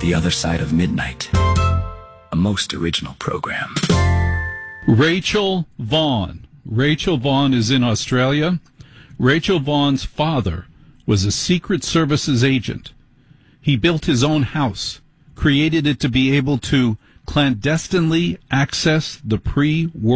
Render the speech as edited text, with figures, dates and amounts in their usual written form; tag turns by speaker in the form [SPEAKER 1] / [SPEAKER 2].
[SPEAKER 1] The Other Side of Midnight. A most original program.
[SPEAKER 2] Rachel Vaughn. Rachel Vaughn is in Australia. Rachel Vaughn's father was a Secret Services agent. He built his own house, created it to be able to clandestinely access the pre-World